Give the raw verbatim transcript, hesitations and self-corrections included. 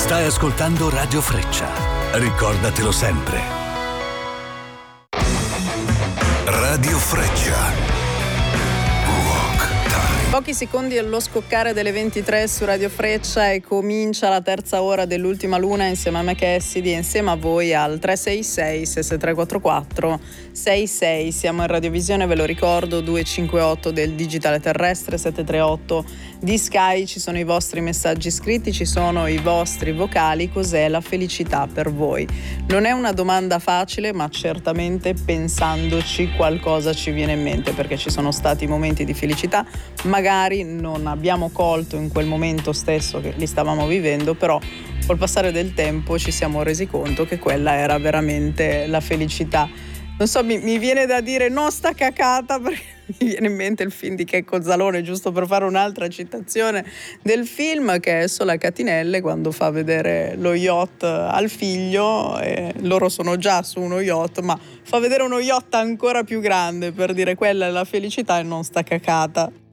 Stai ascoltando Radio Freccia. Ricordatelo sempre. Radio Freccia. Pochi secondi allo scoccare delle ventitré su Radio Freccia e comincia la terza ora dell'ultima luna insieme a me Cassidy e insieme a voi al tre sei sei sei sei tre quattro quattro sei sei. Siamo in radiovisione, ve lo ricordo, duecentocinquantotto del digitale terrestre, settecentotrentotto di Sky. Ci sono i vostri messaggi scritti, ci sono i vostri vocali. Cos'è la felicità per voi? Non è una domanda facile, ma certamente pensandoci qualcosa ci viene in mente, perché ci sono stati momenti di felicità magari non abbiamo colto in quel momento stesso che li stavamo vivendo, però col passare del tempo ci siamo resi conto che quella era veramente la felicità. Non so, mi, mi viene da dire no sta cacata, perché mi viene in mente il film di Checco Zalone, giusto per fare un'altra citazione del film, che è Solo a Catinelle, quando fa vedere lo yacht al figlio, e loro sono già su uno yacht, ma fa vedere uno yacht ancora più grande per dire quella è la felicità e non sta cacata.